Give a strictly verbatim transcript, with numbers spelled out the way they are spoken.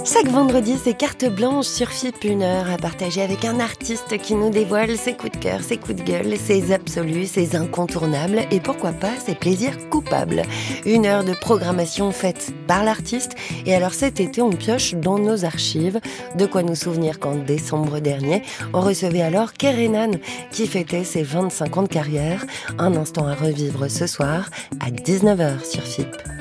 Chaque vendredi, c'est carte blanche sur F I P, une heure à partager avec un artiste qui nous dévoile ses coups de cœur, ses coups de gueule, ses absolus, ses incontournables et pourquoi pas ses plaisirs coupables. Une heure de programmation faite par l'artiste. Et alors cet été, on pioche dans nos archives, de quoi nous souvenir qu'en décembre dernier, on recevait alors Kerenan qui fêtait ses vingt-cinq ans de carrière. Un instant à revivre ce soir à dix-neuf heures sur F I P.